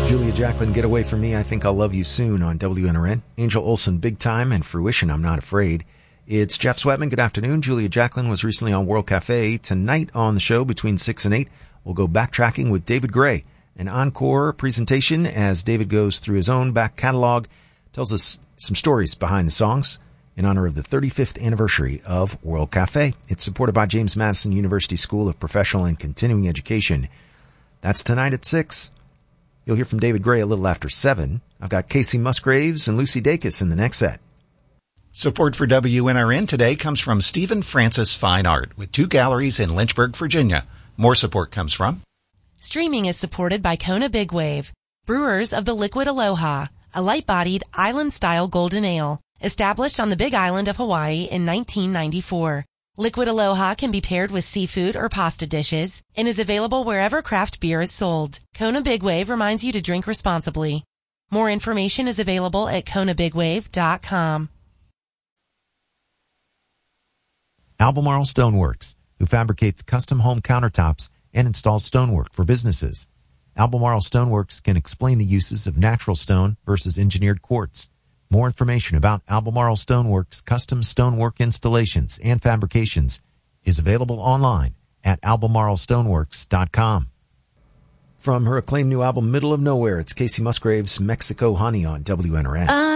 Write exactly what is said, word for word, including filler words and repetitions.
Julia Jacklin, Get Away From Me, I Think I'll Love You Soon on W N R N. Angel Olsen, Big Time, and Fruition, I'm Not Afraid. It's Jeff Sweatman. Good afternoon. Julia Jacklin was recently on World Cafe. Tonight on the show between six and eight, we'll go backtracking with David Gray. An encore presentation as David goes through his own back catalog, tells us some stories behind the songs in honor of the thirty-fifth anniversary of World Cafe. It's supported by James Madison University School of Professional and Continuing Education. That's tonight at six. You'll hear from David Gray a little after seven. I've got Casey Musgraves and Lucy Dacus in the next set. Support for W N R N today comes from Stephen Francis Fine Art with two galleries in Lynchburg, Virginia. More support comes from... Streaming is supported by Kona Big Wave, brewers of the Liquid Aloha, a light-bodied, island-style golden ale, established on the Big Island of Hawaii in nineteen ninety-four. Liquid Aloha can be paired with seafood or pasta dishes and is available wherever craft beer is sold. Kona Big Wave reminds you to drink responsibly. More information is available at kona big wave dot com. Albemarle Stoneworks, who fabricates custom home countertops and installs stonework for businesses. Albemarle Stoneworks can explain the uses of natural stone versus engineered quartz. More information about Albemarle Stoneworks custom stonework installations and fabrications is available online at albemarle stoneworks dot com. From her acclaimed new album, Middle of Nowhere, it's Casey Musgraves' Mexico Honey on W N R N. Uh-